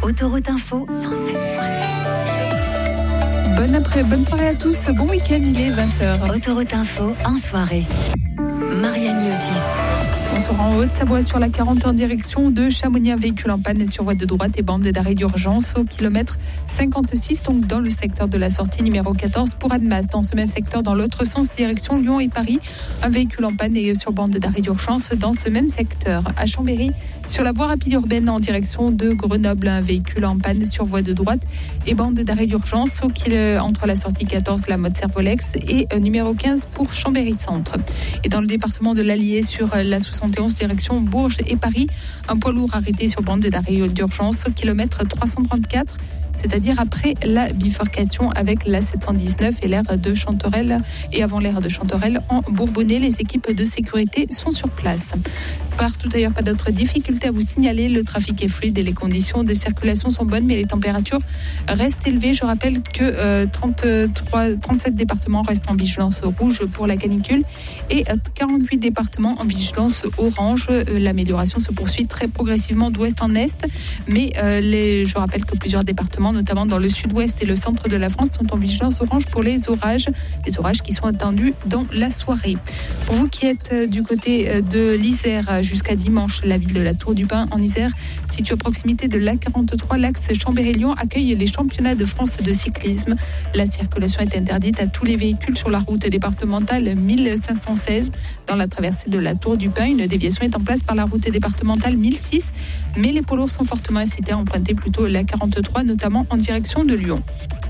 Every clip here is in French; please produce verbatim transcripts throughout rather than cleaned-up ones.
Autoroute Info, cent sept virgule sept. Bonne après, bonne soirée à tous. Bon week-end, il est vingt heures. Autoroute Info, en soirée. Marianne Yotis. On sera en Haute-Savoie sur la quarante en direction de Chamonix, un véhicule en panne sur voie de droite et bande d'arrêt d'urgence au kilomètre cinquante-six, donc dans le secteur de la sortie numéro quatorze pour Annemasse. Dans ce même secteur, dans l'autre sens, direction Lyon et Paris, un véhicule en panne et sur bande d'arrêt d'urgence dans ce même secteur. À Chambéry, sur la voie rapide urbaine en direction de Grenoble, un véhicule en panne sur voie de droite et bande d'arrêt d'urgence au kil- entre la sortie quatorze, la mode Servolex et euh, numéro quinze pour Chambéry Centre. Et dans le département de l'Allier, sur euh, la soixante et onze direction Bourges et Paris, un poids lourd arrêté sur bande d'arrêt d'urgence au kilomètre trois cent trente-quatre, c'est-à-dire après la bifurcation avec la sept cent dix-neuf et l'aire de Chanterelle et avant l'aire de Chanterelle en Bourbonnais. Les équipes de sécurité sont sur place. Partout ailleurs, pas d'autres difficultés à vous signaler. Le trafic est fluide et les conditions de circulation sont bonnes, mais les températures restent élevées. Je rappelle que euh, trente-trois, trente-sept départements restent en vigilance rouge pour la canicule et quarante-huit départements en vigilance orange. Euh, l'amélioration se poursuit très progressivement d'ouest en est, mais euh, les, je rappelle que plusieurs départements, notamment dans le sud-ouest et le centre de la France, sont en vigilance orange pour les orages. Les orages qui sont attendus dans la soirée. Pour vous qui êtes euh, du côté euh, de l'Isère, jusqu'à dimanche, la ville de la Tour du Pin en Isère, située à proximité de l'A quarante-trois, l'axe Chambéry-Lyon accueille les championnats de France de cyclisme. La circulation est interdite à tous les véhicules sur la route départementale mille cinq cent seize. Dans la traversée de la Tour du Pin, une déviation est en place par la route départementale mille six, mais les poids lourds sont fortement incités à emprunter plutôt l'A quarante-trois, notamment en direction de Lyon.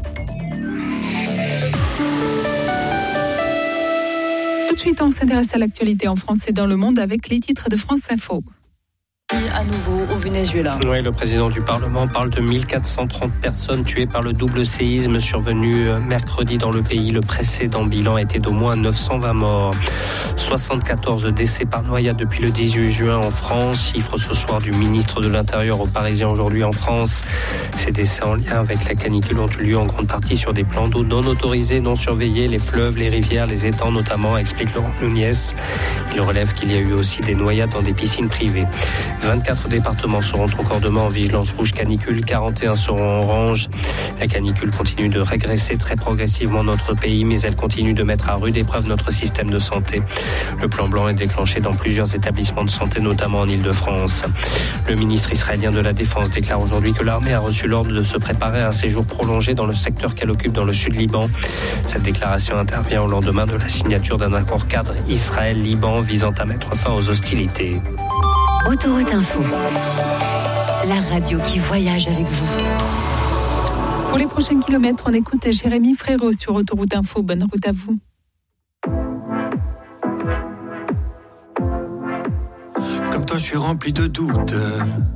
Tout de suite, on s'intéresse à l'actualité en France et dans le monde avec les titres de France Info. À nouveau au Venezuela. Oui, le président du Parlement parle de mille quatre cent trente personnes tuées par le double séisme survenu mercredi dans le pays. Le précédent bilan était d'au moins neuf cent vingt morts. soixante-quatorze décès par noyade depuis le dix-huit juin en France. Chiffre ce soir du ministre de l'Intérieur aux Parisiens aujourd'hui en France. Ces décès en lien avec la canicule ont eu lieu en grande partie sur des plans d'eau non autorisés, non surveillés, les fleuves, les rivières, les étangs notamment, explique Laurent Nunez. Il relève qu'il y a eu aussi des noyades dans des piscines privées. vingt-quatre départements seront encore demain en vigilance rouge canicule, quarante et un seront en orange. La canicule continue de régresser très progressivement notre pays, mais elle continue de mettre à rude épreuve notre système de santé. Le plan blanc est déclenché dans plusieurs établissements de santé, notamment en Île-de-France. Le ministre israélien de la Défense déclare aujourd'hui que l'armée a reçu l'ordre de se préparer à un séjour prolongé dans le secteur qu'elle occupe dans le sud Liban. Cette déclaration intervient au lendemain de la signature d'un accord cadre Israël-Liban visant à mettre fin aux hostilités. Autoroute Info, la radio qui voyage avec vous. Pour les prochains kilomètres, on écoute Jérémy Frérot sur Autoroute Info. Bonne route à vous. Comme toi, je suis rempli de doutes.